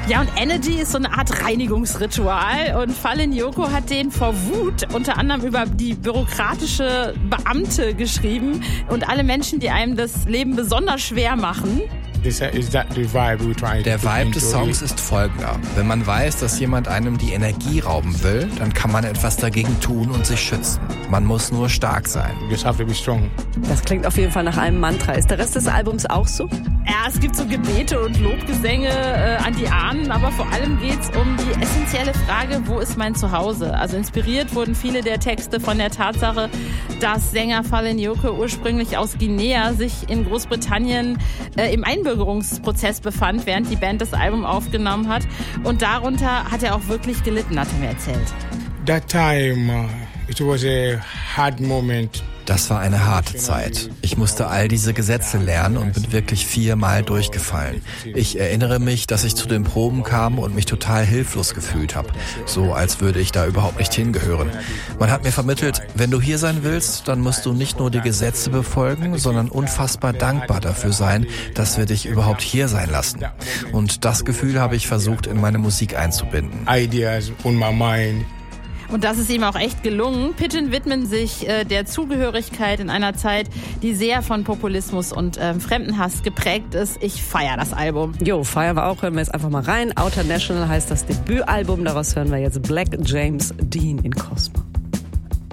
Ja, und Energy ist so eine Art Reinigungsritual und Fallen Yoko hat den vor Wut unter anderem über die bürokratische Beamte geschrieben und alle Menschen, die einem das Leben besonders schwer machen. Der Vibe des Songs ist folgender. Wenn man weiß, dass jemand einem die Energie rauben will, dann kann man etwas dagegen tun und sich schützen. Man muss nur stark sein. Das klingt auf jeden Fall nach einem Mantra. Ist der Rest des Albums auch so? Ja, es gibt so Gebete und Lobgesänge an die Ahnen, aber vor allem geht's um die essentielle Frage, wo ist mein Zuhause? Also inspiriert wurden viele der Texte von der Tatsache, dass Sänger Fallen Yoko ursprünglich aus Guinea sich in Großbritannien im Einbürgerungsprozess befand, während die Band das Album aufgenommen hat. Und darunter hat er auch wirklich gelitten, hat er mir erzählt. That time, it was a hard moment. Das war eine harte Zeit. Ich musste all diese Gesetze lernen und bin wirklich 4-mal durchgefallen. Ich erinnere mich, dass ich zu den Proben kam und mich total hilflos gefühlt habe. So, als würde ich da überhaupt nicht hingehören. Man hat mir vermittelt, wenn du hier sein willst, dann musst du nicht nur die Gesetze befolgen, sondern unfassbar dankbar dafür sein, dass wir dich überhaupt hier sein lassen. Und das Gefühl habe ich versucht, in meine Musik einzubinden. Ideas on my mind. Und das ist ihm auch echt gelungen. Pidgin widmen sich der Zugehörigkeit in einer Zeit, die sehr von Populismus und Fremdenhass geprägt ist. Ich feiere das Album. Jo, feiern wir auch. Hören wir jetzt einfach mal rein. Outer National heißt das Debütalbum. Daraus hören wir jetzt Black James Dean in Cosmo.